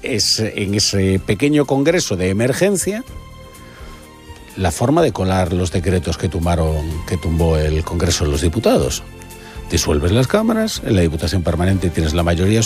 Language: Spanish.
en ese pequeño congreso de emergencia la forma de colar los decretos que tumbó el Congreso de los Diputados. Disuelves las cámaras, en la Diputación Permanente tienes la mayoría